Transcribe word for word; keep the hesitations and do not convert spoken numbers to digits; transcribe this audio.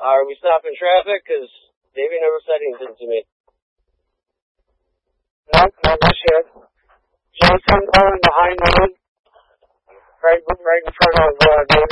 Are we stopping traffic? Because Davey never said anything to me. No, not just yet. Jason going behind me, right, right in front of uh, David.